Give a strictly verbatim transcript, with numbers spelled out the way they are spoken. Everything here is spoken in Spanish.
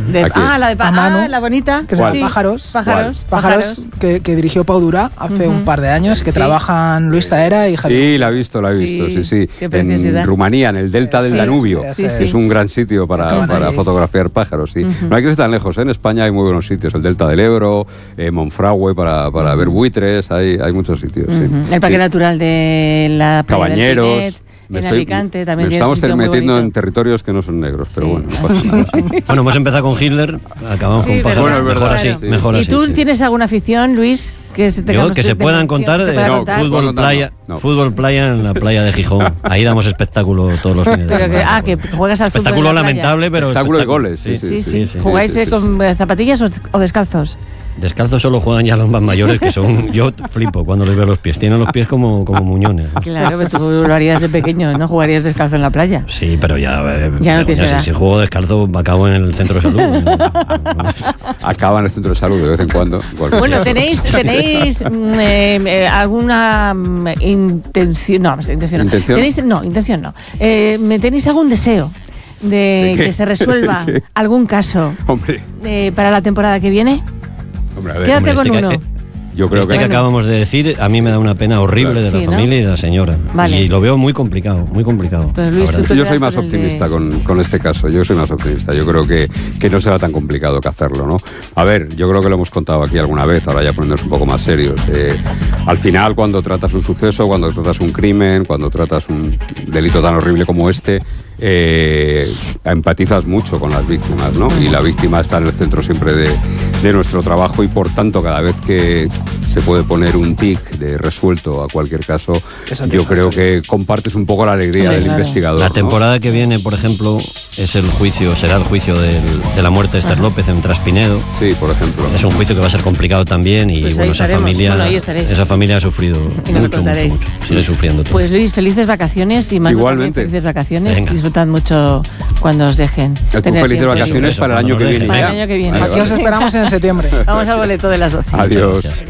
De, ah, la de pa- Manu, ah, la bonita. Que son sí. pájaros. Pájaros. Pájaros, pájaros. Que, que dirigió Pau Durá hace Uh-huh. un par de años, que sí. trabajan Luis Taera y Javier. Sí, la he visto, la he visto, sí, sí. Qué en Rumanía, en el delta del sí, Danubio. Sí, sí, es sí. un gran sitio para, para fotografiar pájaros, sí. Uh-huh. No hay que ir tan lejos, ¿eh? En España hay muy buenos sitios. El delta del Ebro, eh, Monfragüe para, para ver buitres, hay, hay muchos sitios. Uh-huh. Sí. El Parque sí. Natural de la playa Cabañeros. del Pinet, en estoy, Alicante también. Me estamos metiendo en territorios que no son negros, sí. pero bueno, no pasa nada. Bueno, hemos empezado con Hitler, acabamos sí, con pájaros. Bueno, es verdad, mejor así, sí. mejor ¿Y así, tú sí. tienes alguna afición, Luis? Que se, Yo, que se puedan contar, se de, pueda no, contar. fútbol, no, playa, no, no. fútbol playa en la playa de Gijón. Ahí damos espectáculo todos los fines de Pero semana. que, ah, que juegas al espectáculo fútbol en la lamentable, pero espectáculo de goles. Sí, sí, sí. sí, sí. ¿Jugáis sí, sí, sí. con zapatillas o, o descalzos? Descalzos solo juegan ya los más mayores, que son... Yo flipo cuando les veo los pies. Tienen los pies como, como muñones. Claro, pero tú lo harías de pequeño, ¿no? Jugarías descalzo en la playa. Sí, pero ya... Eh, ya no tienes ya, si, si juego descalzo, acabo en el centro de salud. ¿no? Acaba en el centro de salud de vez en cuando. Bueno, ¿tenéis, tenéis eh, eh, alguna mm, intención? No, intención no. ¿Intención? ¿Tenéis, no, intención no. Eh, ¿me ¿Tenéis algún deseo de, ¿De que se resuelva ¿De algún caso Hombre. Eh, para la temporada que viene? Hombre, a ver, Quédate hombre, con este uno. Que, yo creo este que, que acabamos de decir, a mí me da una pena horrible de sí, la ¿no? familia y de la señora. Vale. Y lo veo muy complicado, muy complicado. Pues Luis, tú te yo quedas soy más con el optimista de... con, con este caso, yo soy más optimista, yo creo que, que no será tan complicado que hacerlo, ¿no? A ver, yo creo que lo hemos contado aquí alguna vez, ahora ya poniéndonos un poco más serios. Eh, al final, cuando tratas un suceso, cuando tratas un crimen, cuando tratas un delito tan horrible como este, eh, empatizas mucho con las víctimas, ¿no? Y la víctima está en el centro siempre de, de nuestro trabajo y por tanto cada vez que se puede poner un tic de resuelto a cualquier caso, yo creo que compartes un poco la alegría Hombre, del claro. investigador. La ¿no? temporada que viene, por ejemplo, es el juicio, será el juicio del, de la muerte de Esther López en Traspinedo. Sí, por ejemplo. Es un juicio que va a ser complicado también y Pues bueno, ahí esa estaremos. familia, Bueno, ahí estaréis. esa familia ha sufrido Y nos lo mucho, mucho, contaréis. mucho. Sigue sufriendo todo. Pues Luis, felices vacaciones y Manu Igualmente. también felices vacaciones. Venga. Disfrutad mucho cuando os dejen. Tú tener felices tiempo vacaciones libre. Eso, para el año cuando que nos viene dejen. Para ya. el año que viene. Vale, Aquí os vale. esperamos en septiembre. Vamos al boleto de las doce. Adiós. Muchas gracias.